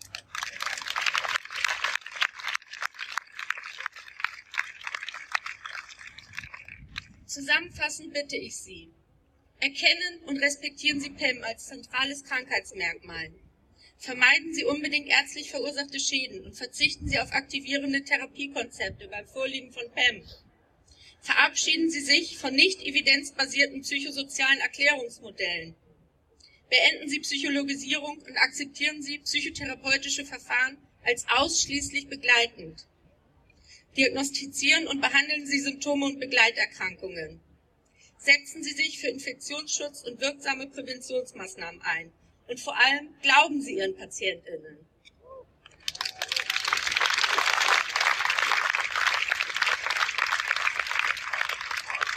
Zusammenfassend bitte ich Sie: Erkennen und respektieren Sie P E M als zentrales Krankheitsmerkmal. Vermeiden Sie unbedingt ärztlich verursachte Schäden und verzichten Sie auf aktivierende Therapiekonzepte beim Vorliegen von P E M. Verabschieden Sie sich von nicht evidenzbasierten psychosozialen Erklärungsmodellen. Beenden Sie Psychologisierung und akzeptieren Sie psychotherapeutische Verfahren als ausschließlich begleitend. Diagnostizieren und behandeln Sie Symptome und Begleiterkrankungen. Setzen Sie sich für Infektionsschutz und wirksame Präventionsmaßnahmen ein. Und vor allem glauben Sie Ihren PatientInnen.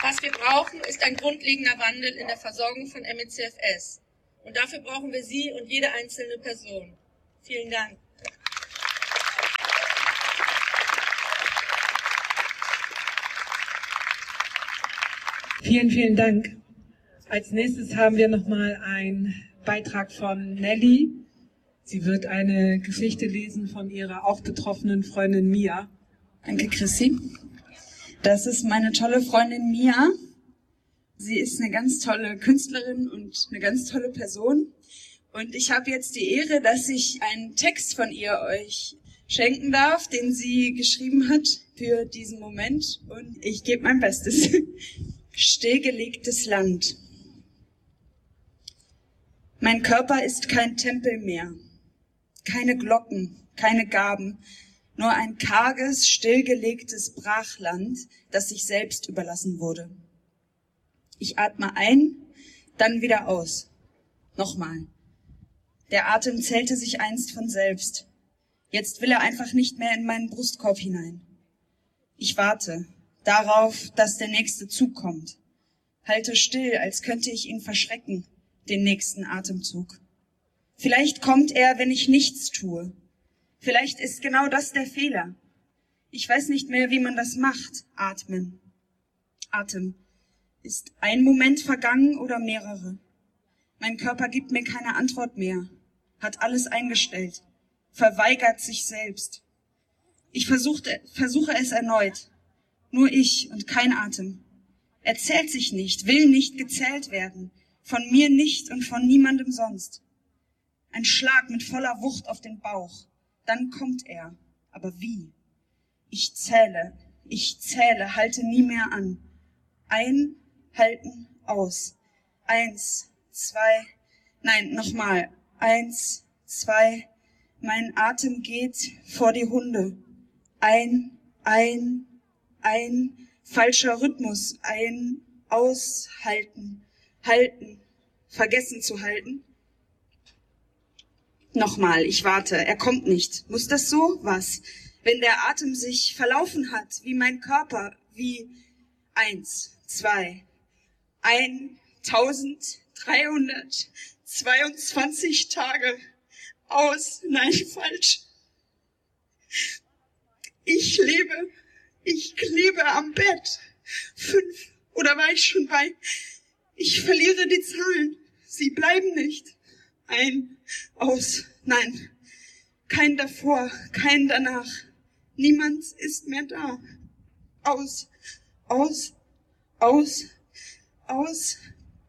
Was wir brauchen, ist ein grundlegender Wandel in der Versorgung von M E C F S. Und dafür brauchen wir Sie und jede einzelne Person. Vielen Dank. Vielen, vielen Dank. Als nächstes haben wir nochmal einen Beitrag von Nelly. Sie wird eine Geschichte lesen von ihrer auch betroffenen Freundin Mia. Danke, Chrissy. Das ist meine tolle Freundin Mia. Sie ist eine ganz tolle Künstlerin und eine ganz tolle Person. Und ich habe jetzt die Ehre, dass ich einen Text von ihr euch schenken darf, den sie geschrieben hat für diesen Moment. Und ich gebe mein Bestes. Stillgelegtes Land. Mein Körper ist kein Tempel mehr. Keine Glocken, keine Gaben. Nur ein karges, stillgelegtes Brachland, das sich selbst überlassen wurde. Ich atme ein, dann wieder aus. Nochmal. Der Atem zählte sich einst von selbst. Jetzt will er einfach nicht mehr in meinen Brustkorb hinein. Ich warte darauf, dass der nächste Zug kommt. Halte still, als könnte ich ihn verschrecken, den nächsten Atemzug. Vielleicht kommt er, wenn ich nichts tue. Vielleicht ist genau das der Fehler. Ich weiß nicht mehr, wie man das macht. Atmen. Atem. Ist ein Moment vergangen oder mehrere? Mein Körper gibt mir keine Antwort mehr, hat alles eingestellt, verweigert sich selbst. Ich versuchte, versuche es erneut. Nur ich und kein Atem. Er zählt sich nicht, will nicht gezählt werden. Von mir nicht und von niemandem sonst. Ein Schlag mit voller Wucht auf den Bauch. Dann kommt er. Aber wie? Ich zähle, ich zähle, halte nie mehr an. Ein, halten, aus. Eins, zwei, nein, nochmal. Eins, zwei, mein Atem geht vor die Hunde. Ein, ein, ein, falscher Rhythmus. Ein, aushalten, halten, vergessen zu halten. Nochmal, ich warte, er kommt nicht. Muss das so? Was? Wenn der Atem sich verlaufen hat, wie mein Körper, wie eins, zwei, eintausenddreihundertzweiundzwanzig Tage aus, nein, falsch. Ich lebe, ich klebe am Bett. Fünf, oder war ich schon bei? Ich verliere die Zahlen, sie bleiben nicht. Ein, aus, nein, kein davor, kein danach. Niemand ist mehr da. Aus, aus, aus, aus.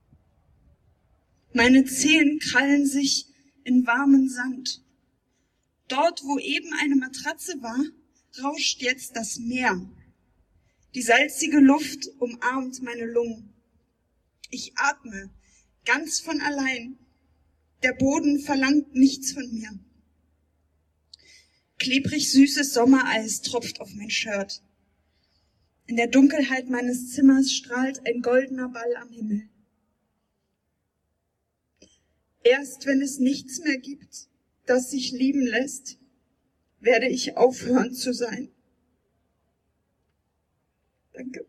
Meine Zehen krallen sich in warmen Sand. Dort, wo eben eine Matratze war, rauscht jetzt das Meer. Die salzige Luft umarmt meine Lungen. Ich atme, ganz von allein. Der Boden verlangt nichts von mir. Klebrig süßes Sommereis tropft auf mein Shirt. In der Dunkelheit meines Zimmers strahlt ein goldener Ball am Himmel. Erst wenn es nichts mehr gibt, das sich lieben lässt, werde ich aufhören zu sein. Danke.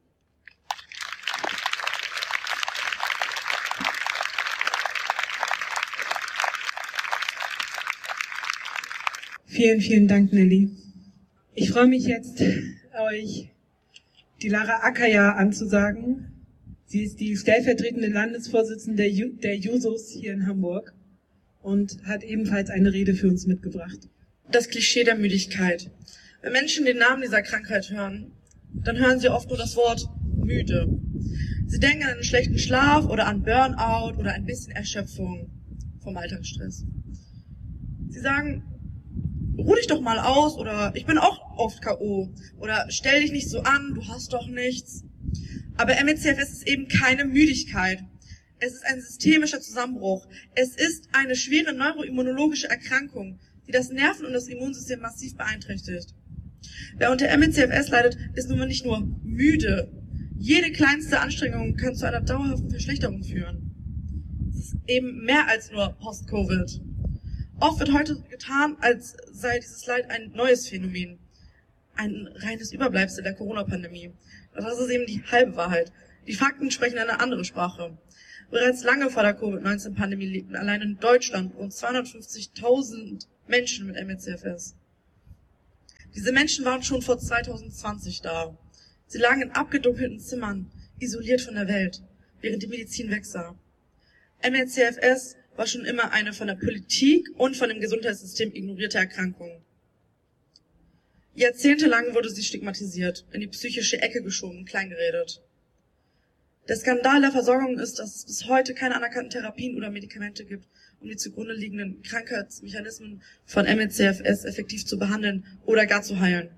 Vielen, vielen Dank, Nelly. Ich freue mich jetzt, euch die Lara Akaya anzusagen. Sie ist die stellvertretende Landesvorsitzende der, Ju- der Jusos hier in Hamburg und hat ebenfalls eine Rede für uns mitgebracht. Das Klischee der Müdigkeit. Wenn Menschen den Namen dieser Krankheit hören, dann hören sie oft nur das Wort müde. Sie denken an einen schlechten Schlaf oder an Burnout oder ein bisschen Erschöpfung vom Alltagsstress. Sie sagen, ruh dich doch mal aus oder ich bin auch oft K O oder stell dich nicht so an, du hast doch nichts. Aber M E C F S ist eben keine Müdigkeit. Es ist ein systemischer Zusammenbruch. Es ist eine schwere neuroimmunologische Erkrankung, die das Nerven- und das Immunsystem massiv beeinträchtigt. Wer unter M E C F S leidet, ist nun mal nicht nur müde. Jede kleinste Anstrengung kann zu einer dauerhaften Verschlechterung führen. Es ist eben mehr als nur Post-Covid. Oft wird heute getan, als sei dieses Leid ein neues Phänomen, ein reines Überbleibsel der Corona-Pandemie. Das ist eben die halbe Wahrheit. Die Fakten sprechen eine andere Sprache. Bereits lange vor der Covid neunzehn Pandemie lebten allein in Deutschland rund zweihundertfünfzigtausend Menschen mit M E C F S. Diese Menschen waren schon vor zweitausendzwanzig da. Sie lagen in abgedunkelten Zimmern, isoliert von der Welt, während die Medizin wegsah. M E C F S war schon immer eine von der Politik und von dem Gesundheitssystem ignorierte Erkrankung. Jahrzehntelang wurde sie stigmatisiert, in die psychische Ecke geschoben, kleingeredet. Der Skandal der Versorgung ist, dass es bis heute keine anerkannten Therapien oder Medikamente gibt, um die zugrunde liegenden Krankheitsmechanismen von M E C F S effektiv zu behandeln oder gar zu heilen.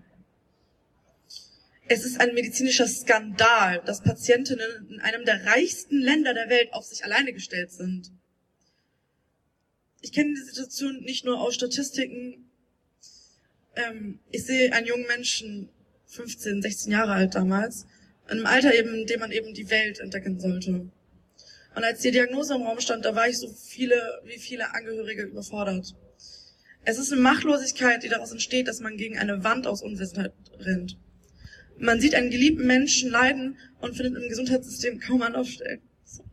Es ist ein medizinischer Skandal, dass Patientinnen in einem der reichsten Länder der Welt auf sich alleine gestellt sind. Ich kenne die Situation nicht nur aus Statistiken. Ähm, ich sehe einen jungen Menschen, fünfzehn, sechzehn Jahre alt damals, in einem Alter eben, in dem man eben die Welt entdecken sollte. Und als die Diagnose im Raum stand, da war ich so viele, wie viele Angehörige überfordert. Es ist eine Machtlosigkeit, die daraus entsteht, dass man gegen eine Wand aus Unwissenheit rennt. Man sieht einen geliebten Menschen leiden und findet im Gesundheitssystem kaum Anlaufstellen.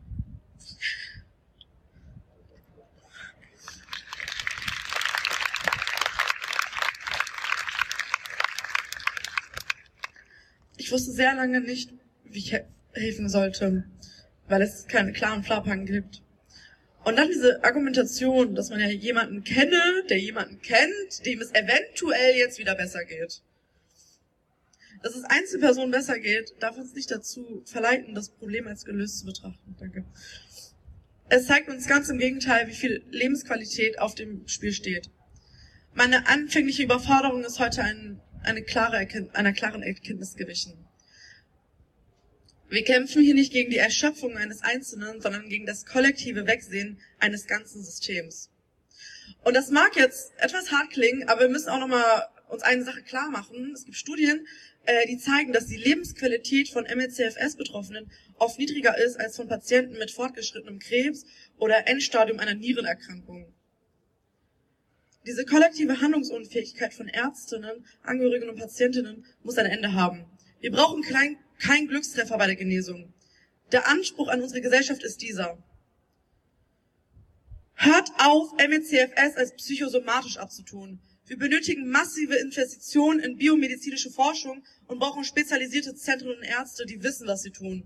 Ich wusste sehr lange nicht, wie ich he helfen sollte, weil es keine klaren Fahrplan gibt. Und dann diese Argumentation, dass man ja jemanden kenne, der jemanden kennt, dem es eventuell jetzt wieder besser geht. Dass es Einzelpersonen besser geht, darf uns nicht dazu verleiten, das Problem als gelöst zu betrachten. Danke. Es zeigt uns ganz im Gegenteil, wie viel Lebensqualität auf dem Spiel steht. Meine anfängliche Überforderung ist heute ein, eine klare Erkennt- einer klaren Erkenntnis gewichen. Wir kämpfen hier nicht gegen die Erschöpfung eines Einzelnen, sondern gegen das kollektive Wegsehen eines ganzen Systems. Und das mag jetzt etwas hart klingen, aber wir müssen auch nochmal uns eine Sache klar machen. Es gibt Studien, äh, die zeigen, dass die Lebensqualität von M E C F S-Betroffenen oft niedriger ist als von Patienten mit fortgeschrittenem Krebs oder Endstadium einer Nierenerkrankung. Diese kollektive Handlungsunfähigkeit von Ärztinnen, Angehörigen und Patientinnen muss ein Ende haben. Wir brauchen kein, kein Glückstreffer bei der Genesung. Der Anspruch an unsere Gesellschaft ist dieser. Hört auf, M E C F S als psychosomatisch abzutun. Wir benötigen massive Investitionen in biomedizinische Forschung und brauchen spezialisierte Zentren und Ärzte, die wissen, was sie tun.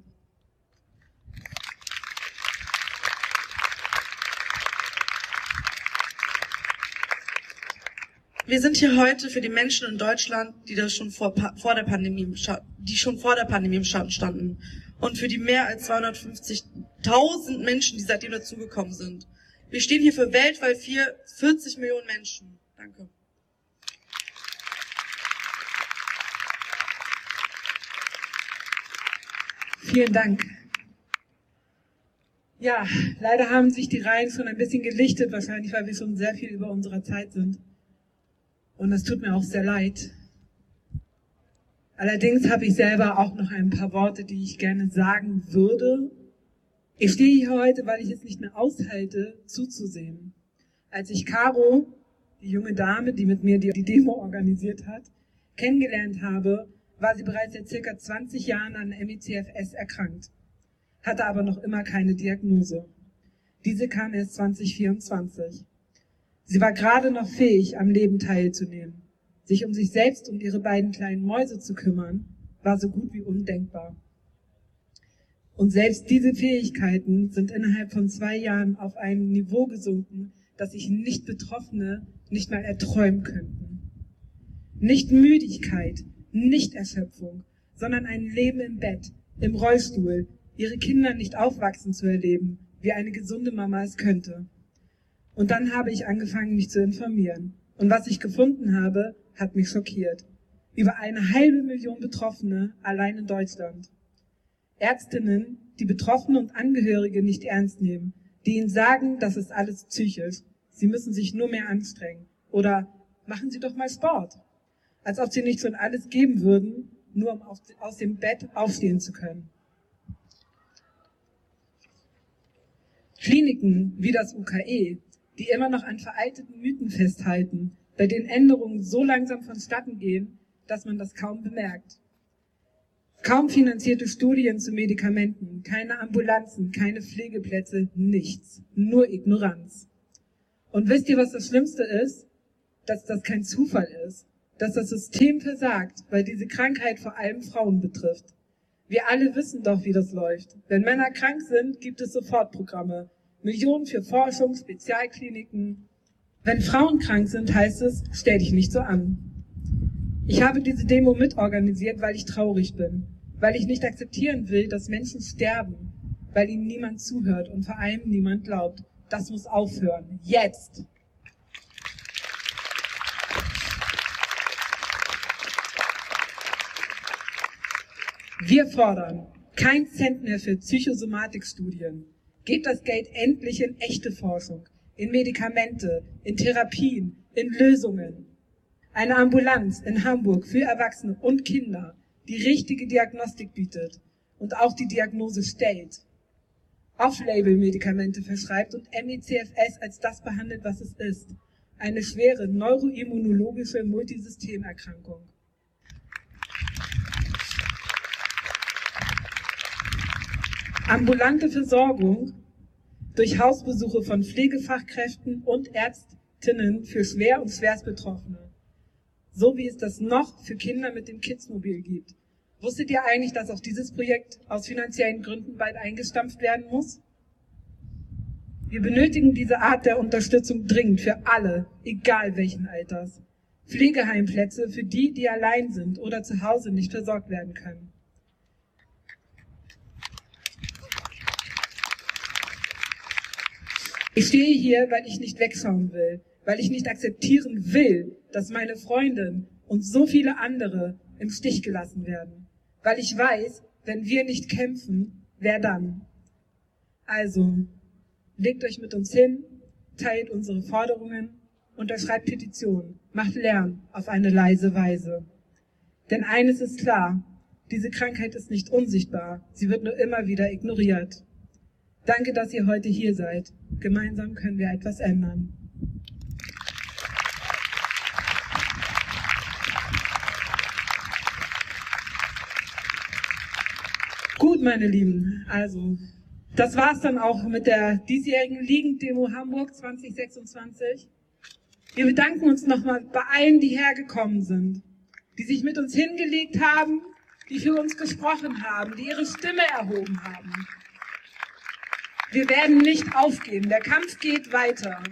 Wir sind hier heute für die Menschen in Deutschland, die das schon vor, vor der Pandemie, die schon vor der Pandemie im Schatten standen, und für die mehr als zweihundertfünfzigtausend Menschen, die seitdem dazugekommen sind. Wir stehen hier für weltweit vierzig Millionen Menschen. Danke. Vielen Dank. Ja, leider haben sich die Reihen schon ein bisschen gelichtet, wahrscheinlich, weil wir schon sehr viel über unsere Zeit sind. Und das tut mir auch sehr leid. Allerdings habe ich selber auch noch ein paar Worte, die ich gerne sagen würde. Ich stehe hier heute, weil ich es nicht mehr aushalte, zuzusehen. Als ich Caro, die junge Dame, die mit mir die Demo organisiert hat, kennengelernt habe, war sie bereits seit circa zwanzig Jahren an M E C F S erkrankt, hatte aber noch immer keine Diagnose. Diese kam erst zwanzig vierundzwanzig. Sie war gerade noch fähig, am Leben teilzunehmen. Sich um sich selbst und ihre beiden kleinen Mäuse zu kümmern, war so gut wie undenkbar. Und selbst diese Fähigkeiten sind innerhalb von zwei Jahren auf ein Niveau gesunken, das sich Nicht-Betroffene nicht mal erträumen könnten. Nicht Müdigkeit, nicht Erschöpfung, sondern ein Leben im Bett, im Rollstuhl, ihre Kinder nicht aufwachsen zu erleben, wie eine gesunde Mama es könnte. Und dann habe ich angefangen, mich zu informieren. Und was ich gefunden habe, hat mich schockiert. Über eine halbe Million Betroffene allein in Deutschland. Ärztinnen, die Betroffene und Angehörige nicht ernst nehmen, die ihnen sagen, das ist alles psychisch. Sie müssen sich nur mehr anstrengen. Oder machen Sie doch mal Sport. Als ob sie nicht schon alles geben würden, nur um aus dem Bett aufstehen zu können. Kliniken wie das U K E, die immer noch an veralteten Mythen festhalten, bei denen Änderungen so langsam vonstatten gehen, dass man das kaum bemerkt. Kaum finanzierte Studien zu Medikamenten, keine Ambulanzen, keine Pflegeplätze, nichts. Nur Ignoranz. Und wisst ihr, was das Schlimmste ist? Dass das kein Zufall ist. Dass das System versagt, weil diese Krankheit vor allem Frauen betrifft. Wir alle wissen doch, wie das läuft. Wenn Männer krank sind, gibt es Sofortprogramme. Millionen für Forschung, Spezialkliniken. Wenn Frauen krank sind, heißt es, stell dich nicht so an. Ich habe diese Demo mitorganisiert, weil ich traurig bin. Weil ich nicht akzeptieren will, dass Menschen sterben. Weil ihnen niemand zuhört und vor allem niemand glaubt. Das muss aufhören. Jetzt! Wir fordern kein Cent mehr für Psychosomatikstudien. Gebt das Geld endlich in echte Forschung, in Medikamente, in Therapien, in Lösungen. Eine Ambulanz in Hamburg für Erwachsene und Kinder, die richtige Diagnostik bietet und auch die Diagnose stellt. Off-Label-Medikamente verschreibt und M E C F S als das behandelt, was es ist. Eine schwere neuroimmunologische Multisystemerkrankung. Ambulante Versorgung durch Hausbesuche von Pflegefachkräften und Ärztinnen für schwer und schwerstbetroffene. So wie es das noch für Kinder mit dem Kidsmobil gibt. Wusstet ihr eigentlich, dass auch dieses Projekt aus finanziellen Gründen bald eingestampft werden muss? Wir benötigen diese Art der Unterstützung dringend für alle, egal welchen Alters. Pflegeheimplätze für die, die allein sind oder zu Hause nicht versorgt werden können. Ich stehe hier, weil ich nicht wegschauen will, weil ich nicht akzeptieren will, dass meine Freundin und so viele andere im Stich gelassen werden. Weil ich weiß, wenn wir nicht kämpfen, wer dann? Also, legt euch mit uns hin, teilt unsere Forderungen, unterschreibt Petitionen, macht Lärm auf eine leise Weise. Denn eines ist klar, diese Krankheit ist nicht unsichtbar, sie wird nur immer wieder ignoriert. Danke, dass ihr heute hier seid. Gemeinsam können wir etwas ändern. Gut, meine Lieben, also das war's dann auch mit der diesjährigen Ligendemo Hamburg zwanzig sechsundzwanzig. Wir bedanken uns nochmal bei allen, die hergekommen sind, die sich mit uns hingelegt haben, die für uns gesprochen haben, die ihre Stimme erhoben haben. Wir werden nicht aufgeben, der Kampf geht weiter.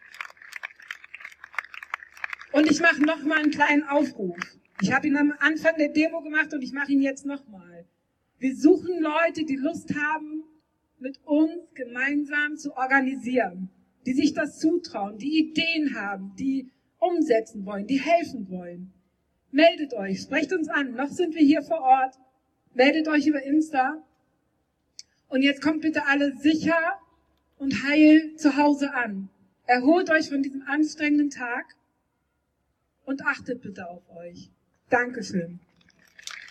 Und ich mache nochmal einen kleinen Aufruf. Ich habe ihn am Anfang der Demo gemacht und ich mache ihn jetzt nochmal. Wir suchen Leute, die Lust haben, mit uns gemeinsam zu organisieren, die sich das zutrauen, die Ideen haben, die umsetzen wollen, die helfen wollen. Meldet euch, sprecht uns an, noch sind wir hier vor Ort. Meldet euch über Insta. Und jetzt kommt bitte alle sicher und heil zu Hause an. Erholt euch von diesem anstrengenden Tag und achtet bitte auf euch. Dankeschön.